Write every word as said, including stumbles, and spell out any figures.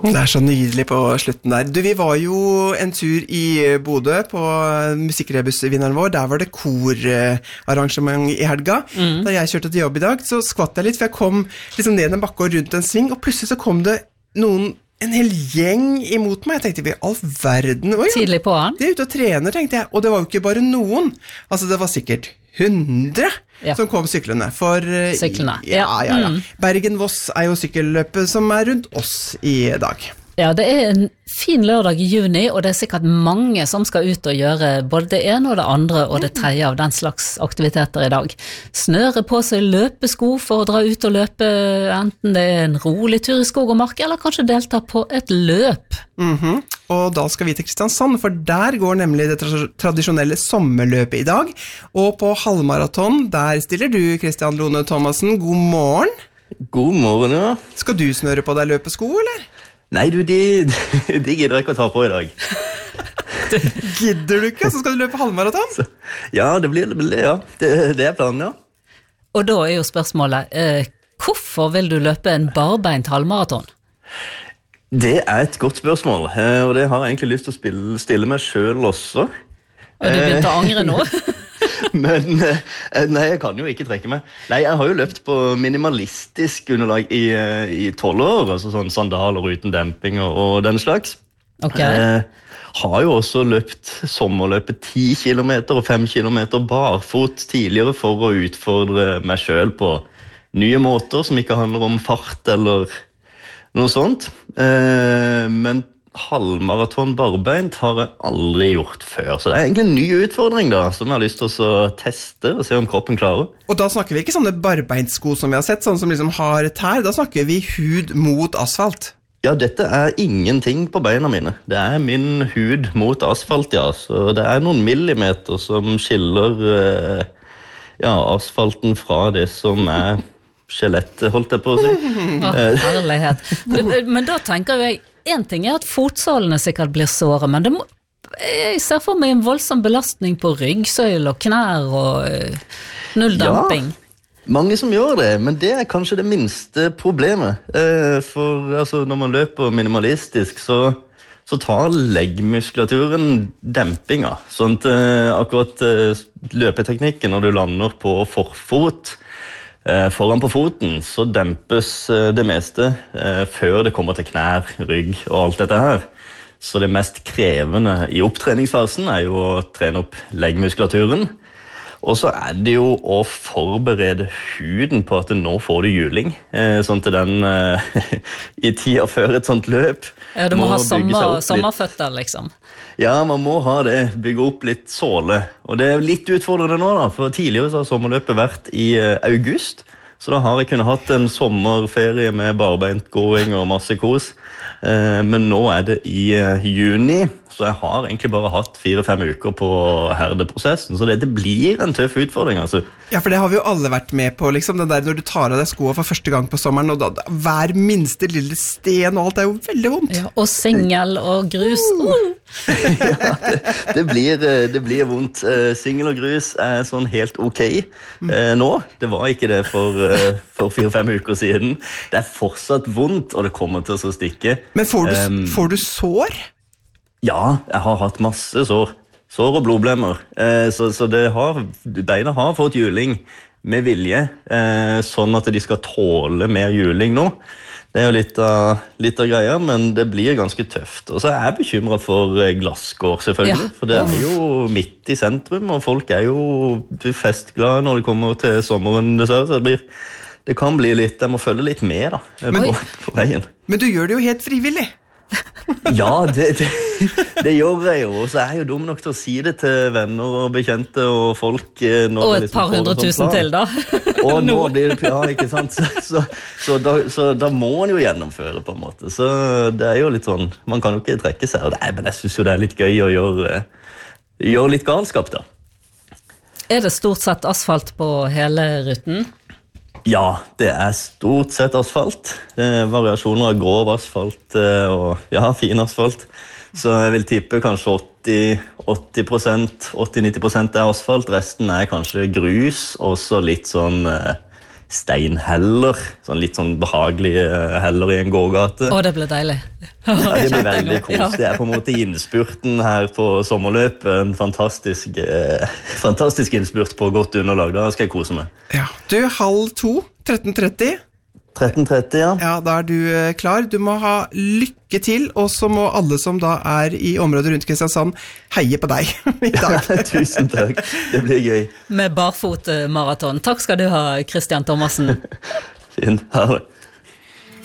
Det er så nydelig på slutten der. Du, vi var jo en tur i Bodø på musikkrebusvinneren vår. Der var det korarrangement i helga. Mm. Da jeg kjørte til jobb i dag, så skvatt jeg litt, for jeg kom liksom ned en bakke og rundt en sving, og plutselig så kom det noen, en hel gjeng imot meg. Jeg tenkte, vi all verden. Oi, tidlig på han. De er ute og trener, tenkte jeg. Og det var jo ikke bare noen. Altså, det var sikkert hundre ja. Som kom syklene. For syklene. Ja, ja, ja. Mm. Bergen-Voss er jo sykkelløpet som er rundt oss i dag. Ja, det er en fin lørdag i juni, og det er sikkert mange som skal ut og gjøre både det ene og det andre og det tredje av den slags aktiviteter i dag. Snøre på seg løpesko for å dra ut og løpe, enten det er en rolig tur i skog og mark, eller kanskje delta på et løp. Mhm. Og da skal vi til Kristiansand, for der går nemlig det tra- tradisjonelle sommerløpet i dag. Og på halvmaraton, der stiller du, Kristian Lone Thomasen. God morgen. God morgen, ja. Skal du snøre på deg løpesko, eller? Nei, du, de, de gidder ikke å ta på i dag. Gidder du ikke? Så skal du løpe halvmaraton? Så, ja, det blir det, ja. Det, det er planen, ja. Og da er jo spørsmålet, eh, hvorfor vil du løpe en barbeint halvmaraton? Det er et godt spørsmål, og det har jeg egentlig lyst til å spille, stille meg selv også. Og du begynte å angre nå? Men nei, jeg kan jo ikke trekke meg. Nei, jeg har jo løpt på minimalistisk underlag i, i tolv år, altså sånn sandaler uten demping og, og den slags. Ok. Jeg har jo også løpt sommerløpet ti kilometer og fem kilometer barfot tidligere for å utfordre meg selv på nye måter som ikke handler om fart eller noe sånt. Men halvmaraton barbeint har jeg aldri gjort før, så det er egentlig en ny utfordring da, som jeg har lyst til å teste og se om kroppen klarer. Og da snakker vi ikke sånne barbeintsko som vi har sett, sånn som liksom har tær, da snakker vi hud mot asfalt. Ja, dette er ingenting på beina mine. Det er min hud mot asfalt, ja, så det er noen millimeter som skiller ja, asfalten fra det som er skjelettet, holdt jeg på å si. Å, herlighet. Men da tenker jeg, en ting er at fotsålene sikkert blir såret, men det må, jeg ser for meg en voldsom belastning på ryggsøyl og knær og uh, null damping. Ja, mange som gjør det, men det er kanskje det minste problemet. Uh, for altså, når man løper minimalistisk, så, så tar leggmuskulaturen dempinga. Sånn at uh, akkurat uh, løpeteknikken når du lander på forfot, Eh, foran på foten så dempes eh, det meste eh, før det kommer til knær, rygg og alt dette her. Så det mest krevende i opptreningsfasen er jo å trene opp leggmuskulaturen. Og så er det jo å forberede huden på at nå får du juling, eh, sånn til den eh, i tida før et sånt løp. Ja, du må, må ha sommer, sommerføtter liksom. Ja, man må ha det, bygge opp litt såle. Og det er litt utfordrende nå da, for tidligere så har sommerløpet vært i uh, august, så da har jeg kunnet hatt en sommerferie med barbeint gåing og masse kos. Uh, men nå er det i uh, juni, så jeg har egentlig bare hatt fire-fem uker på herdeprosessen, så det, det blir en tøff utfordring, altså. Ja, for det har vi jo alle vært med på, liksom, den der når du tar av deg skoene for første gang på sommeren, og da, da, hver minste lille sten og alt er jo veldig vondt. Ja, og singel og grus. Uh. Ja, det, det, blir, det blir vondt. Singel og grus er sånn helt ok eh, nå. Det var ikke det for, for fire-fem uker siden. Det er fortsatt vondt, og det kommer til å stikke. Men får du, um, får du sår? Ja, jeg har hatt masse sår. Sår og blodblemmer. Eh, så så det har, beina har fått juling med vilje, eh, sånn at de skal tåle mer juling nå. Det er jo litt av, litt av greia, men det blir ganske tøft. Og så er jeg bekymret for glasskår, selvfølgelig. Ja. For det er jo midt i sentrum, og folk er jo festglade når det kommer til sommeren. Så det, blir, det kan bli litt, jeg må følge litt med da, på, på veien. Men du gjør det jo helt frivillig. Ja, det, det, det gjør jeg jo, og så er jeg jo dum nok til å si det til venner og bekjente og folk. Og et liksom par hundre tusen til da. Og nå blir det, ja, ikke sant, så, så, så, da, så da må man jo gjennomføre på en måte, så det er jo litt sånn, man kan jo ikke trekke seg, og det er, men jeg synes jo det er litt gøy å gjøre, gjøre litt galskap da. Er det stort sett asfalt på hele ruten? Ja, det er stort sett asfalt. Eh, variasjoner av grov asfalt eh, og ja, fin asfalt. Så jeg vil tippe kanskje åtti prosent, åtti til nitti prosent er asfalt. Resten er kanskje grus, og så litt sånn eh, steinheller, sånn litt sånn behagelige heller i en gågate. Å, det ble deilig. Ja, det blir veldig kos. Det er på en måte innspurten her på sommerløpet. En fantastisk, eh, fantastisk innspurt på godt underlag. Da skal jeg kose meg. Ja, du, halv to, tretten tretti. tretten tretti, ja. Ja, da er du eh, klar. Du må ha lykke til, og så må alle som da er i området rundt Kristiansand heie på deg i dag. Tusen takk. Det blir gøy. Med barfotmaraton. Takk skal du ha, Christian Thomassen. Fint. Ha det.